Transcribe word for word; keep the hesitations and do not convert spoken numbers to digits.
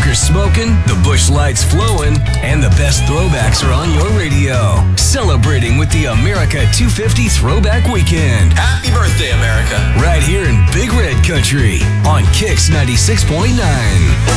smokers smoking, the Busch Lights flowing, and the best throwbacks are on your radio. Celebrating with the America two fifty Throwback Weekend. Happy birthday, America. Right here in Big Red Country on Kicks ninety-six point nine.